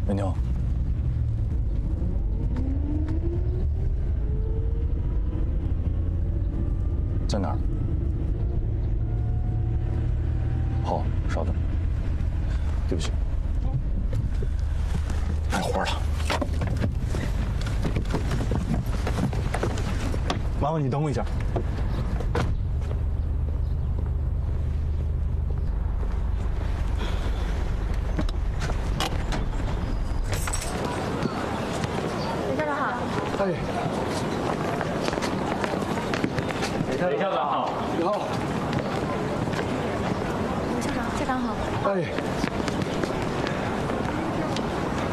文婷，在哪儿？好，稍等。对不起，还有活了。麻烦你等我一下。 李校长好。 哎， 李校长好。 你好。 校长好。 哎。